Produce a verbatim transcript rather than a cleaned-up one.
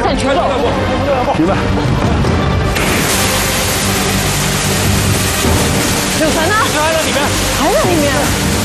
闪全了。 明白。 柳传呢？ 还在里面， 还在里面。